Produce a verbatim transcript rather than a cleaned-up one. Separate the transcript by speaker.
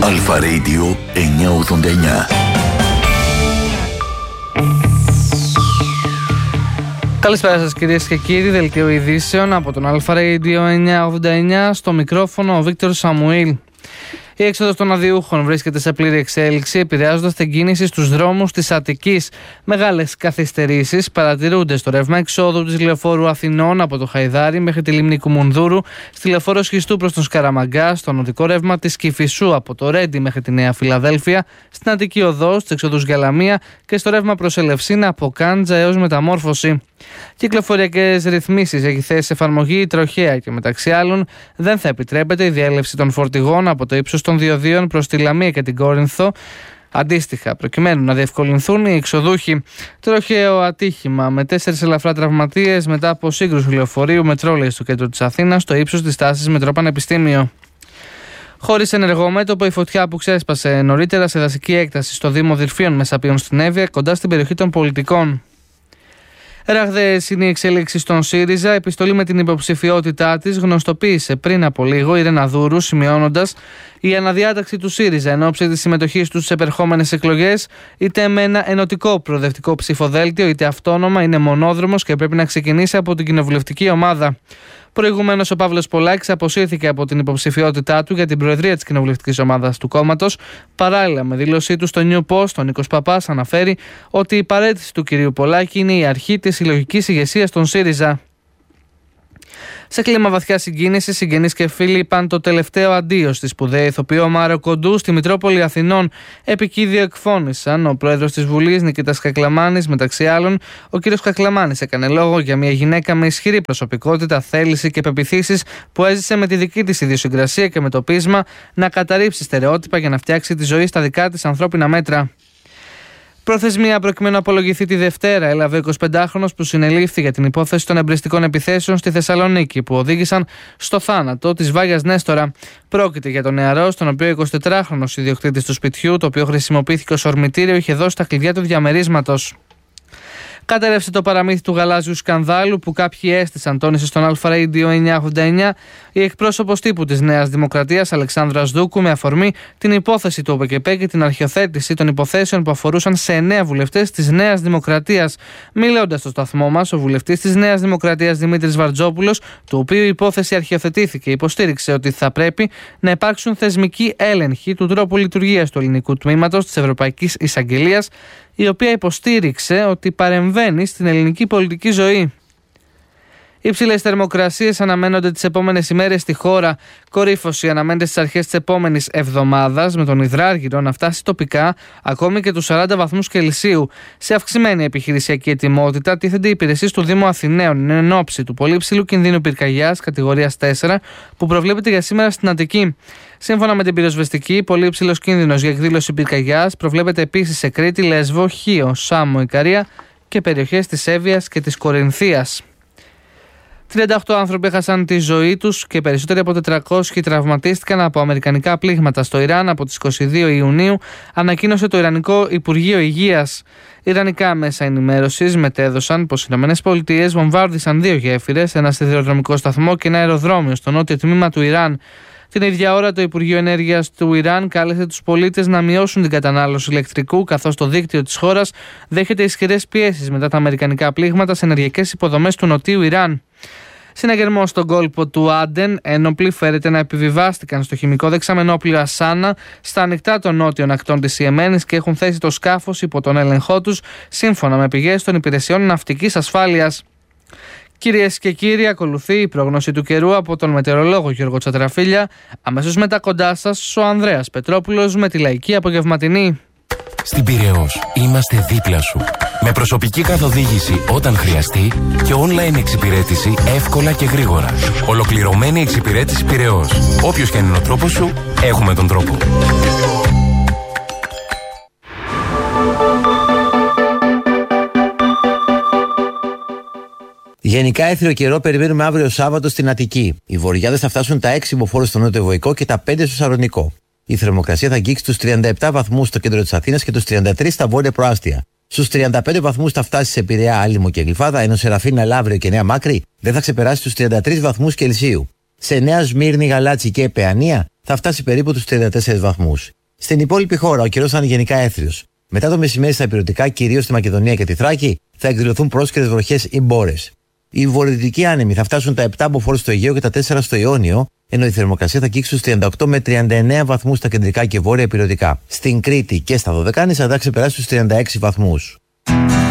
Speaker 1: Αλφα Radio εννιακόσια ογδόντα εννιά.
Speaker 2: Καλησπέρα σας κυρίες και κύριοι, δελτίο ειδήσεων από τον Αλφα Radio εννιακόσια ογδόντα εννιά, στο μικρόφωνο ο Βίκτορ Σαμουήλ. Η έξοδος των αδειούχων βρίσκεται σε πλήρη εξέλιξη, επηρεάζοντας την κίνηση στους δρόμους της Αττικής. Μεγάλες καθυστερήσεις παρατηρούνται στο ρεύμα εξόδου της λεωφόρου Αθηνών από το Χαϊδάρι μέχρι τη λίμνη Κουμουνδούρου, στη λεωφόρο Σχιστού προς τον Σκαραμαγκά, στο νοτικό ρεύμα της Κηφισού από το Ρέντι μέχρι τη Νέα Φιλαδέλφια, στην Αττική Οδό, στους εξόδους για Λαμία και στο ρεύμα προς Ελευσίνα από Κάντζα έως Μεταμόρφωση. Κυκλοφοριακές ρυθμίσεις έχει θέσει εφαρμογή η τροχέα και μεταξύ άλλων δεν θα επιτρέπεται η διέλευση των φορτηγών από το ύψος των διοδίων προς τη Λαμία και την Κόρινθο. Αντίστοιχα, προκειμένου να διευκολυνθούν οι εξοδούχοι. Τροχαίο ατύχημα με τέσσερις ελαφρά τραυματίες μετά από σύγκρουση λεωφορείου με τρόλεϊ στο κέντρο της Αθήνας, στο ύψος της στάσης Μετρό Πανεπιστήμιο. Χωρίς ενεργό μέτωπο, η φωτιά που ξέσπασε νωρίτερα σε δασική έκταση στο Δήμο Δυρφίων Μεσαπίων στην Εύβοια, κοντά στην περιοχή των Πολιτικών. Ραγδαίες είναι οι εξέλιξεις στον ΣΥΡΙΖΑ. Επιστολή με την υποψηφιότητά της γνωστοποίησε πριν από λίγο η Ρένα Δούρου, σημειώνοντας: η αναδιάταξη του ΣΥΡΙΖΑ εν ώψη της συμμετοχής του στις επερχόμενες εκλογές, είτε με ένα ενωτικό προοδευτικό ψηφοδέλτιο, είτε αυτόνομα, είναι μονόδρομος και πρέπει να ξεκινήσει από την κοινοβουλευτική ομάδα. Προηγουμένως, ο Παύλος Πολάκης αποσύρθηκε από την υποψηφιότητά του για την προεδρία της κοινοβουλευτικής ομάδας του κόμματος. Παράλληλα, με δήλωσή του στο New Post, ο Νίκος Παπάς αναφέρει ότι η παραίτηση του κυρίου Πολάκη είναι η αρχή της συλλογικής ηγεσίας των ΣΥΡΙΖΑ. Σε κλίμα βαθιά συγκίνηση, συγγενείς και φίλοι είπαν το τελευταίο αντίο στη σπουδαία ηθοποιό Μάρο Κοντού στη Μητρόπολη Αθηνών. Επικίδιο εκφώνησαν ο πρόεδρος της Βουλής Νικήτας Κακλαμάνης. Μεταξύ άλλων, ο κύριος Κακλαμάνης έκανε λόγο για μια γυναίκα με ισχυρή προσωπικότητα, θέληση και πεποιθήσεις που έζησε με τη δική της ιδιοσυγκρασία και με το πείσμα να καταρρύψει στερεότυπα για να φτιάξει τη ζωή στα δικά της ανθρώπινα μέτρα. Προθεσμία προκειμένου να απολογηθεί τη Δευτέρα έλαβε ο εικοσιπεντάχρονος που συνελήφθη για την υπόθεση των εμπρεστικών επιθέσεων στη Θεσσαλονίκη που οδήγησαν στο θάνατο της Βάγιας Νέστορα. Πρόκειται για τον νεαρό, στον οποίο ο εικοσιτετράχρονος ιδιοκτήτης του σπιτιού, το οποίο χρησιμοποιήθηκε ως ορμητήριο, είχε δώσει τα κλειδιά του διαμερίσματος. Κατέρευσε το παραμύθι του γαλάζιου σκανδάλου που κάποιοι έστησαν, τόνισε στον Αλφα Radio εννιακόσια ογδόντα εννιά η εκπρόσωπος τύπου της Νέας Δημοκρατίας Αλεξάνδρα Δούκου, με αφορμή την υπόθεση του ΟΠΕΚΕΠΕ και την αρχιοθέτηση των υποθέσεων που αφορούσαν σε εννέα βουλευτές της Νέας Δημοκρατίας. Μιλώντας στο σταθμό μας, ο βουλευτής της Νέας Δημοκρατίας Δημήτρης Βαρτζόπουλος, του οποίου η υπόθεση αρχιοθετήθηκε, υποστήριξε ότι θα πρέπει να υπάρξουν θεσμικοί έλεγχοι του τρόπου λειτουργίας του ελληνικού τμήματος της Ευρωπαϊκής Εισαγγελίας, η οποία υποστήριξε ότι παρεμβαίνει στην ελληνική πολιτική ζωή. Υψηλές θερμοκρασίες αναμένονται τις επόμενες ημέρες στη χώρα. Κορύφωση αναμένεται στις αρχές της επόμενης εβδομάδας, με τον υδράργυρο να φτάσει τοπικά ακόμη και τους σαράντα βαθμούς Κελσίου. Σε αυξημένη επιχειρησιακή ετοιμότητα τίθενται οι υπηρεσίες του Δήμου Αθηναίων εν ώψη του πολύ υψηλού κινδύνου πυρκαγιάς κατηγορίας τέσσερα που προβλέπεται για σήμερα στην Αττική. Σύμφωνα με την πυροσβεστική, πολύ υψηλός κίνδυνος για εκδήλωση πυρκαγιάς προβλέπεται επίσης σε Κρήτη, Λέσβο, Χίο, Σάμο, Ικαρία και περιοχές της Εύβοιας και της Κορινθίας. τριάντα οκτώ άνθρωποι έχασαν τη ζωή τους και περισσότεροι από τετρακόσιοι τραυματίστηκαν από αμερικανικά πλήγματα στο Ιράν από τις είκοσι δύο Ιουνίου, ανακοίνωσε το Ιρανικό Υπουργείο Υγείας. Ιρανικά μέσα ενημέρωσης μετέδωσαν πως οι ΗΠΑ βομβάρδισαν δύο γέφυρες, ένα σιδηροδρομικό σταθμό και ένα αεροδρόμιο στο νότιο τμήμα του Ιράν. Την ίδια ώρα, το Υπουργείο Ενέργειας του Ιράν κάλεσε τους πολίτες να μειώσουν την κατανάλωση ηλεκτρικού, καθώς το δίκτυο της χώρας δέχεται ισχυρές πιέσεις μετά τα αμερικανικά πλήγματα σε ενεργειακές υποδομές του νοτίου Ιράν. Συναγερμό στον κόλπο του Άντεν, ένοπλοι φέρεται να επιβιβάστηκαν στο χημικό δεξαμενόπλιο Ασάνα στα ανοιχτά των νότιων ακτών της Ιεμένης και έχουν θέσει το σκάφος υπό τον έλεγχό τους, σύμφωνα με πηγές των υπηρεσιών ναυτικής ασφάλειας. Κυρίες και κύριοι, ακολουθεί η πρόγνωση του καιρού από τον μετεωρολόγο Γιώργο Τσατραφίλια. Αμέσως μετά κοντά σας ο Ανδρέας Πετρόπουλος με τη λαϊκή απογευματινή.
Speaker 3: Στην Πειραιώς είμαστε δίπλα σου. Με προσωπική καθοδήγηση όταν χρειαστεί και online εξυπηρέτηση εύκολα και γρήγορα. Ολοκληρωμένη εξυπηρέτηση Πειραιώς. Όποιος και αν είναι ο τρόπος σου, έχουμε τον τρόπο.
Speaker 4: Γενικά έθριο καιρό περιμένουμε αύριο Σάββατο στην Αττική. Οι βορειάδες θα φτάσουν τα έξι μποφόρ στο νότιο Βοϊκό και τα πέντε στο Σαρονικό. Η θερμοκρασία θα αγγίξει τους τριάντα επτά βαθμούς στο κέντρο της Αθήνας και τους τριάντα τρεις στα βόρεια προάστια. Στους τριάντα πέντε βαθμούς θα φτάσει σε Πειραιά, Άλυμο και Γλυφάδα, ενώ σε Ραφίνα, Λαύριο και Νέα Μάκρη δεν θα ξεπεράσει τους τριάντα τρεις βαθμούς Κελσίου. Σε Νέα Σμύρνη, Γαλάτσι και Παιανία θα φτάσει περίπου τους τριάντα τέσσερις βαθμούς. Στην υπόλοιπη χώρα, ο καιρός θα είναι γενικά έθριος. Μετά το μεσημέρι στα ηπειρωτικά, κυρίως στη Μακεδονία και τη Θράκη, θα εκδηλωθούν πρόσκαιρες βροχές ή μπόρες. Οι βορειοδυτικοί άνεμοι θα φτάσουν τα επτά μποφόρ στο Αιγαίο και τα τέσσερα στο Ιόνιο, ενώ η θερμοκρασία θα αγγίξει στους τριάντα οκτώ με τριάντα εννέα βαθμούς στα κεντρικά και βόρεια ηπειρωτικά. Στην Κρήτη και στα Δωδεκάνησα θα ξεπεράσει τους τριάντα έξι βαθμούς.